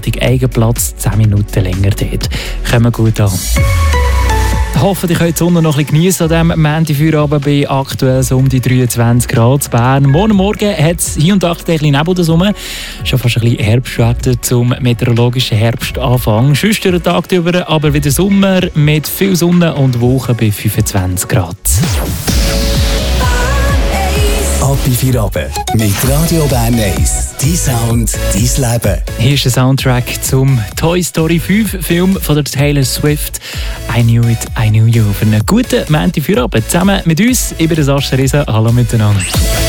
Richtung Eigenplatz 10 Minuten länger dort. Kommen gut an. Hoffentlich könnt ihr die Sonne noch ein bisschen geniessen an diesem Montagfeierabend bei aktuell so um die 23 Grad in Bern. Morgen hat es hier und da ein bisschen Nebel rum. Schon fast ein bisschen Herbstwetter zum meteorologischen Herbstanfang. Sonst durch den Tag über, aber wieder Sommer mit viel Sonne und Wochen bei 25 Grad. Ab bei Feierabend mit Radio Bern 1. Dein Sound, dein Leben. Hier ist der Soundtrack zum Toy Story 5 Film von der Taylor Swift. I Knew It, I Knew You. Für einen guten Montagfeierabend zusammen mit uns. Ich bin der Sascha Riese. Hallo miteinander.